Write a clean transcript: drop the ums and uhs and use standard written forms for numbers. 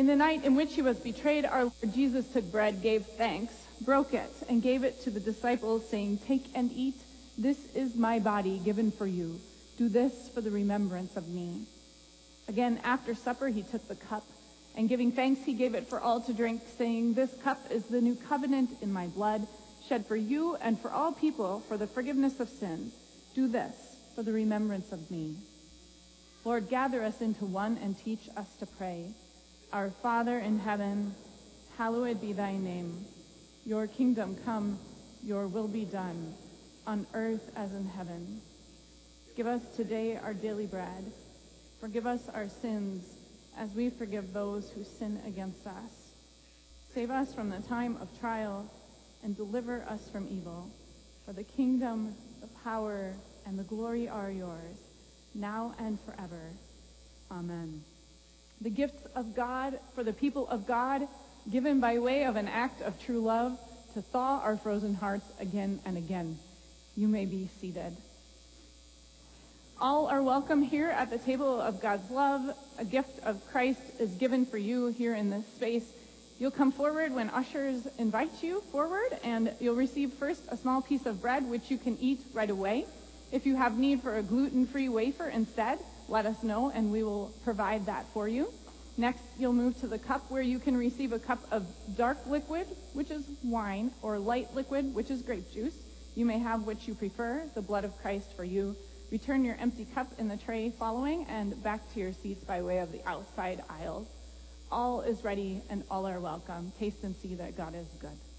In the night in which he was betrayed, our Lord Jesus took bread, gave thanks, broke it, and gave it to the disciples, saying, "Take and eat. This is my body given for you. Do this for the remembrance of me." Again, after supper, he took the cup, and giving thanks, he gave it for all to drink, saying, "This cup is the new covenant in my blood, shed for you and for all people for the forgiveness of sins. Do this for the remembrance of me." Lord, gather us into one and teach us to pray. Our Father in heaven, hallowed be thy name. Your kingdom come, your will be done, on earth as in heaven. Give us today our daily bread. Forgive us our sins, as we forgive those who sin against us. Save us from the time of trial, and deliver us from evil. For the kingdom, the power, and the glory are yours, now and forever. Amen. The gifts of God for the people of God, given by way of an act of true love to thaw our frozen hearts again and again. You may be seated. All are welcome here at the table of God's love. A gift of Christ is given for you here in this space. You'll come forward when ushers invite you forward, and you'll receive first a small piece of bread, which you can eat right away. If you have need for a gluten-free wafer instead, let us know, and we will provide that for you. Next, you'll move to the cup, where you can receive a cup of dark liquid, which is wine, or light liquid, which is grape juice. You may have which you prefer, the blood of Christ for you. Return your empty cup in the tray following, and back to your seats by way of the outside aisles. All is ready and all are welcome. Taste and see that God is good.